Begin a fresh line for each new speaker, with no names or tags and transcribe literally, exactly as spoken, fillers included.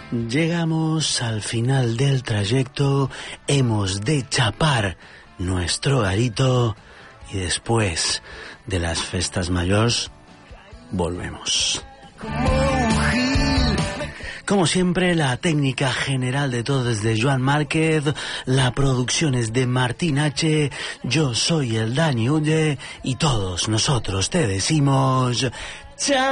Llegamos al final del trayecto, hemos de chapar nuestro garito y después de las festas mayores volvemos. Como siempre, la técnica general de todo es de Joan Márquez, la producción es de Martín H, yo soy el Dani Ulle y todos nosotros te decimos... ¡Chao!